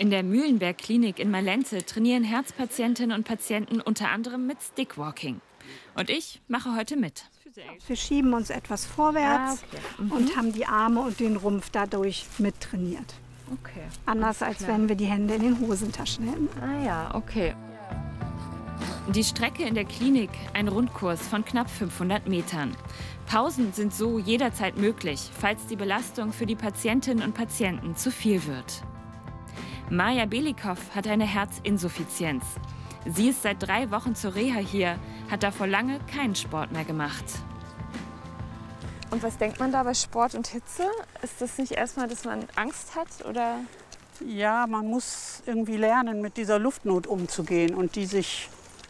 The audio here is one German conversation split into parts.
In der Mühlenberg-Klinik in Malente trainieren Herzpatientinnen und Patienten unter anderem mit Stickwalking. Und ich mache heute mit. Wir schieben uns etwas vorwärts und haben die Arme und den Rumpf dadurch mittrainiert. Okay. Anders als wenn wir die Hände in den Hosentaschen hätten. Ah ja, okay. Die Strecke in der Klinik, ein Rundkurs von knapp 500 Metern. Pausen sind so jederzeit möglich, falls die Belastung für die Patientinnen und Patienten zu viel wird. Maja Belikow hat eine Herzinsuffizienz. Sie ist seit 3 Wochen zur Reha hier, hat davor lange keinen Sport mehr gemacht. Und was denkt man da bei Sport und Hitze? Ist das nicht erstmal, dass man Angst hat, oder? Ja, man muss irgendwie lernen, mit dieser Luftnot umzugehen und die sich,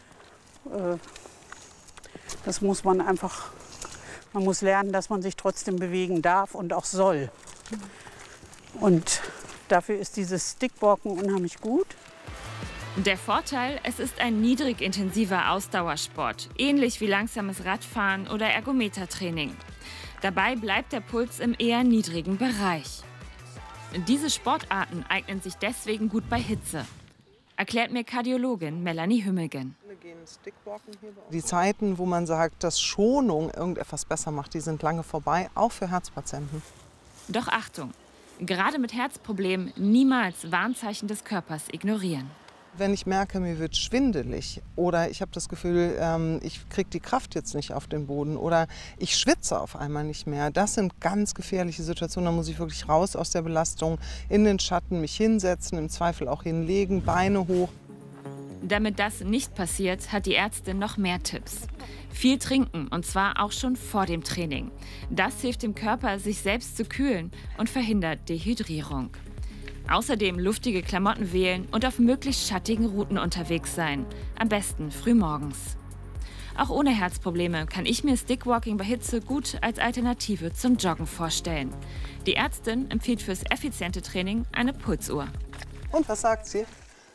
das muss man einfach, man muss lernen, dass man sich trotzdem bewegen darf und auch soll. Und dafür ist dieses Stickwalken unheimlich gut. Der Vorteil, es ist ein niedrigintensiver Ausdauersport, ähnlich wie langsames Radfahren oder Ergometertraining. Dabei bleibt der Puls im eher niedrigen Bereich. Diese Sportarten eignen sich deswegen gut bei Hitze, erklärt mir Kardiologin Melanie Hümmegen. Die Zeiten, wo man sagt, dass Schonung irgendetwas besser macht, die sind lange vorbei, auch für Herzpatienten. Doch Achtung, gerade mit Herzproblemen niemals Warnzeichen des Körpers ignorieren. Wenn ich merke, mir wird schwindelig oder ich habe das Gefühl, ich kriege die Kraft jetzt nicht auf den Boden oder ich schwitze auf einmal nicht mehr, das sind ganz gefährliche Situationen. Da muss ich wirklich raus aus der Belastung, in den Schatten, mich hinsetzen, im Zweifel auch hinlegen, Beine hoch. Damit das nicht passiert, hat die Ärztin noch mehr Tipps. Viel trinken, und zwar auch schon vor dem Training. Das hilft dem Körper, sich selbst zu kühlen und verhindert Dehydrierung. Außerdem luftige Klamotten wählen und auf möglichst schattigen Routen unterwegs sein. Am besten frühmorgens. Auch ohne Herzprobleme kann ich mir Stickwalking bei Hitze gut als Alternative zum Joggen vorstellen. Die Ärztin empfiehlt fürs effiziente Training eine Pulsuhr. Und was sagt sie?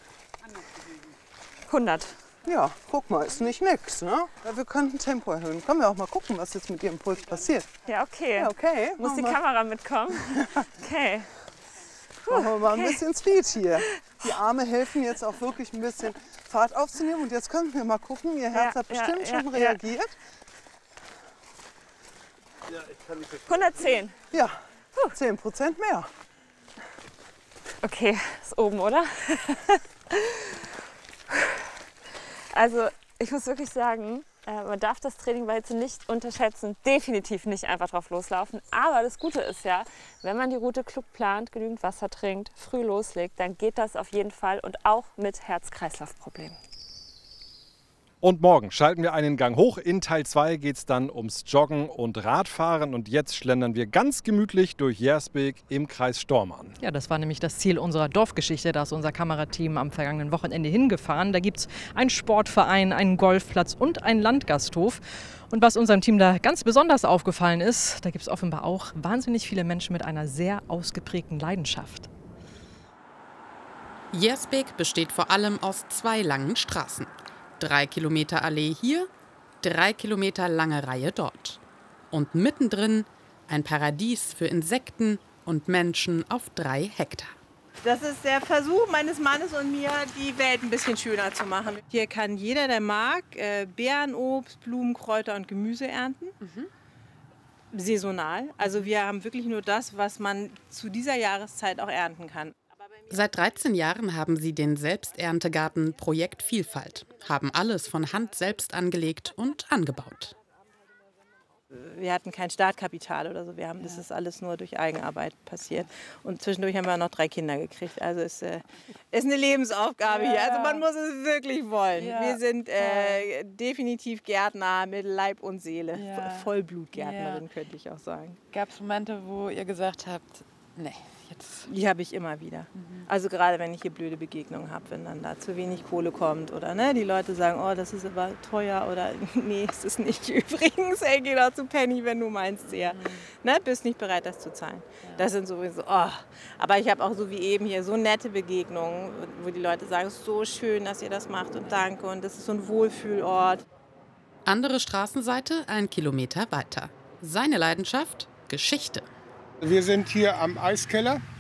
100. Ja, guck mal, ist nicht nix, ne? Wir können Tempo erhöhen. Können wir auch mal gucken, was jetzt mit ihrem Puls passiert. Ja, okay. Ja, okay. Muss die Kamera mitkommen? Okay. Machen wir mal ein bisschen Speed hier. Die Arme helfen jetzt auch wirklich ein bisschen Fahrt aufzunehmen. Und jetzt können wir mal gucken, ihr Herz hat bestimmt schon reagiert. 110. Ja, 10% mehr. Okay, ist oben, oder? Also, ich muss wirklich sagen, man darf das Training bei Hitze nicht unterschätzen, definitiv nicht einfach drauf loslaufen. Aber das Gute ist ja, wenn man die Route klug plant, genügend Wasser trinkt, früh loslegt, dann geht das auf jeden Fall und auch mit Herz-Kreislauf-Problemen. Und morgen schalten wir einen Gang hoch. In Teil 2 geht es dann ums Joggen und Radfahren. Und jetzt schlendern wir ganz gemütlich durch Jersbek im Kreis Stormarn. Ja, das war nämlich das Ziel unserer Dorfgeschichte. Da ist unser Kamerateam am vergangenen Wochenende hingefahren. Da gibt es einen Sportverein, einen Golfplatz und einen Landgasthof. Und was unserem Team da ganz besonders aufgefallen ist, da gibt es offenbar auch wahnsinnig viele Menschen mit einer sehr ausgeprägten Leidenschaft. Jersbek besteht vor allem aus 2 langen Straßen. 3 Kilometer Allee hier, 3 Kilometer lange Reihe dort. Und mittendrin ein Paradies für Insekten und Menschen auf 3 Hektar. Das ist der Versuch meines Mannes und mir, die Welt ein bisschen schöner zu machen. Hier kann jeder, der mag, Beerenobst, Blumen, Kräuter und Gemüse ernten. Saisonal. Also wir haben wirklich nur das, was man zu dieser Jahreszeit auch ernten kann. Seit 13 Jahren haben sie den Selbsterntegarten Projekt Vielfalt, haben alles von Hand selbst angelegt und angebaut. Wir hatten kein Startkapital oder so, das ist alles nur durch Eigenarbeit passiert. Und zwischendurch haben wir noch 3 Kinder gekriegt, also ist eine Lebensaufgabe hier, also man muss es wirklich wollen. Wir sind definitiv Gärtner mit Leib und Seele, Vollblutgärtnerin könnte ich auch sagen. Gab es Momente, wo ihr gesagt habt, nee, jetzt? Die habe ich immer wieder. Also gerade wenn ich hier blöde Begegnungen habe, wenn dann da zu wenig Kohle kommt oder die Leute sagen, oh, das ist aber teuer oder nee, es ist nicht übrigens, ey, geh doch zu Penny, wenn du meinst sehr. Bist nicht bereit, das zu zahlen. Das sind sowieso, aber ich habe auch so wie eben hier so nette Begegnungen, wo die Leute sagen, es ist so schön, dass ihr das macht und danke und das ist so ein Wohlfühlort. Andere Straßenseite, 1 Kilometer weiter. Seine Leidenschaft? Geschichte. Wir sind hier am Eiskeller